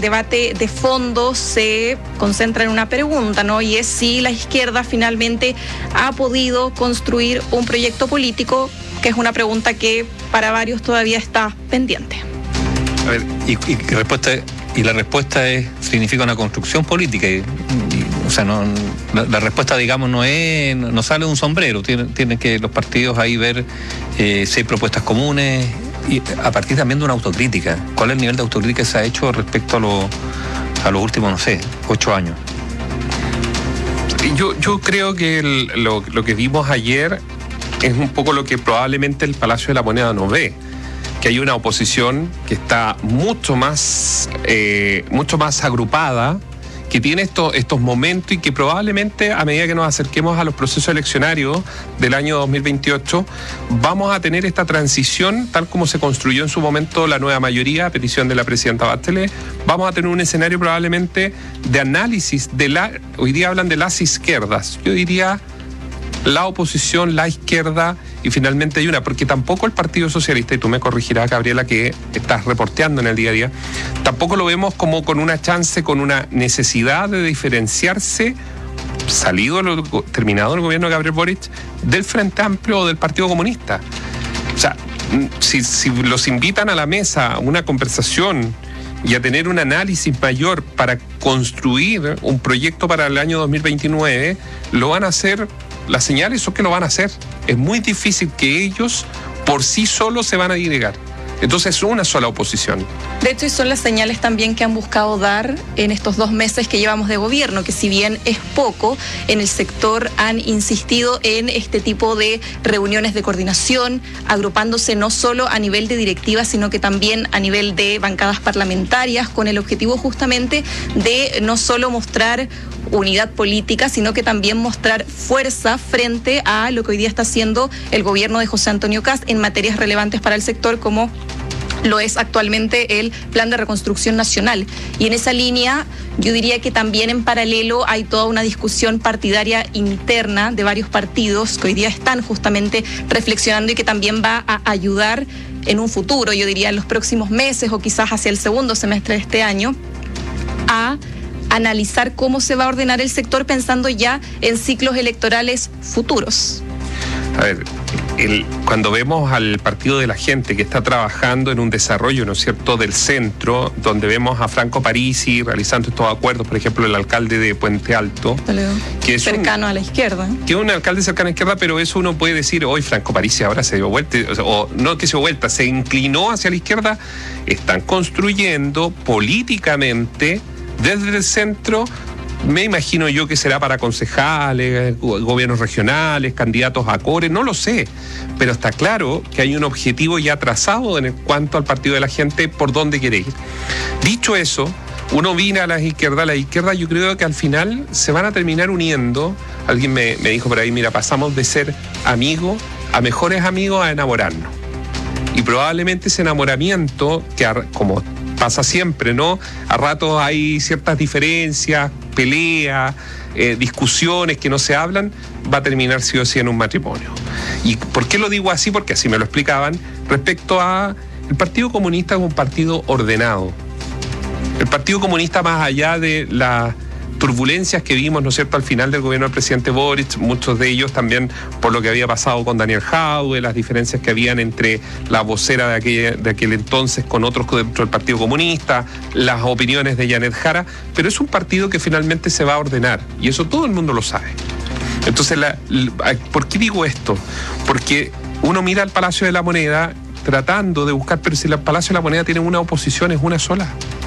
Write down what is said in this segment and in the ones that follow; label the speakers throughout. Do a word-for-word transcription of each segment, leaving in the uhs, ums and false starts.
Speaker 1: debate de fondo se concentra en una pregunta, ¿no? Y es si la izquierda finalmente ha podido construir un proyecto político, que es una pregunta que para varios todavía está pendiente.
Speaker 2: A ver, y, y, respuesta, y la respuesta es, significa una construcción política. Y, y, o sea, no, la, la respuesta, digamos, no es, no sale de un sombrero. Tienen, tienen que los partidos ahí ver eh, si hay propuestas comunes, y a partir también de una autocrítica. ¿Cuál es el nivel de autocrítica que se ha hecho respecto a, lo, a los últimos, no sé, ocho años?
Speaker 3: Yo, yo creo que el, lo, lo que vimos ayer es un poco lo que probablemente el Palacio de la Moneda no ve, que hay una oposición que está mucho más, eh, mucho más agrupada, que tiene estos, estos momentos y que probablemente a medida que nos acerquemos a los procesos eleccionarios del año dos mil veintiocho vamos a tener esta transición tal como se construyó en su momento la nueva mayoría a petición de la presidenta Bachelet. Vamos a tener un escenario probablemente de análisis de la, hoy día hablan de las izquierdas, yo diría la oposición, la izquierda, y finalmente hay una, porque tampoco el Partido Socialista, y tú me corregirás, Gabriela, que estás reporteando en el día a día, tampoco lo vemos como con una chance, con una necesidad de diferenciarse, salido, terminado el gobierno de Gabriel Boric, del Frente Amplio o del Partido Comunista. O sea, si, si los invitan a la mesa a una conversación y a tener un análisis mayor para construir un proyecto para el año dos mil veintinueve, lo van a hacer. Las señales son que lo van a hacer. Es muy difícil que ellos por sí solos se van a delegar. Entonces es una sola oposición.
Speaker 1: De hecho, y son las señales también que han buscado dar en estos dos meses que llevamos de gobierno, que si bien es poco, en el sector han insistido en este tipo de reuniones de coordinación, agrupándose no solo a nivel de directivas, sino que también a nivel de bancadas parlamentarias, con el objetivo justamente de no solo mostrar unidad política, sino que también mostrar fuerza frente a lo que hoy día está haciendo el gobierno de José Antonio Kast en materias relevantes para el sector, como lo es actualmente el Plan de Reconstrucción Nacional. Y en esa línea, yo diría que también en paralelo hay toda una discusión partidaria interna de varios partidos que hoy día están justamente reflexionando y que también va a ayudar en un futuro, yo diría en los próximos meses o quizás hacia el segundo semestre de este año, a analizar cómo se va a ordenar el sector pensando ya en ciclos electorales futuros.
Speaker 3: A ver, el, cuando vemos al Partido de la Gente que está trabajando en un desarrollo, ¿no es cierto?, del centro, donde vemos a Franco Parisi realizando estos acuerdos, por ejemplo, el alcalde de Puente Alto,
Speaker 1: que es cercano un, a la izquierda.
Speaker 3: Que es un alcalde cercano a la izquierda, pero eso uno puede decir, hoy Franco Parisi ahora se dio vuelta, o, sea, o no que se dio vuelta, se inclinó hacia la izquierda. Están construyendo políticamente desde el centro. Me imagino yo que será para concejales, gobiernos regionales, candidatos a core, no lo sé, pero está claro que hay un objetivo ya trazado en cuanto al Partido de la Gente por dónde quiere ir. Dicho eso, uno viene a la izquierda, a la izquierda yo creo que al final se van a terminar uniendo. Alguien me, me dijo por ahí, mira, pasamos de ser amigos a mejores amigos a enamorarnos. Y probablemente ese enamoramiento, que como pasa siempre, ¿no? A ratos hay ciertas diferencias, peleas, eh, discusiones que no se hablan, va a terminar sí o sí en un matrimonio. ¿Y por qué lo digo así? Porque así me lo explicaban. Respecto a el Partido Comunista es un partido ordenado. El Partido Comunista, más allá de la turbulencias que vimos, ¿no es cierto?, al final del gobierno del presidente Boric, muchos de ellos también por lo que había pasado con Daniel Jadwe, las diferencias que habían entre la vocera de aquel, de aquel entonces con otros dentro del Partido Comunista, las opiniones de Janet Jara, pero es un partido que finalmente se va a ordenar, y eso todo el mundo lo sabe. Entonces, la, la, ¿por qué digo esto? Porque uno mira al Palacio de la Moneda tratando de buscar, pero si el Palacio de la Moneda tiene una oposición, es una sola.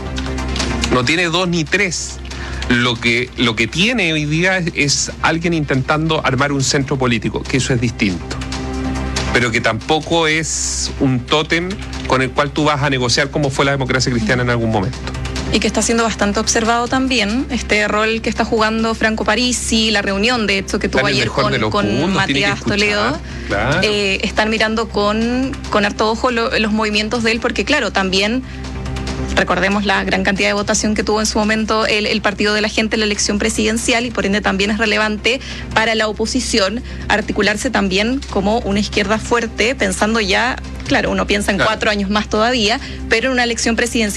Speaker 3: No tiene dos ni tres. Lo que, lo que tiene hoy día es, es alguien intentando armar un centro político, que eso es distinto, pero que tampoco es un tótem con el cual tú vas a negociar como fue la democracia cristiana en algún momento.
Speaker 1: Y que está siendo bastante observado también, este rol que está jugando Franco Parisi, la reunión de hecho que tuvo ayer con, con Matías Toledo. Claro. Eh, están mirando con, con harto ojo lo, los movimientos de él, porque claro, también recordemos la gran cantidad de votación que tuvo en su momento el, el Partido de la Gente en la elección presidencial, y por ende también es relevante para la oposición articularse también como una izquierda fuerte, pensando ya, claro, uno piensa en claro. cuatro años más todavía, pero en una elección presidencial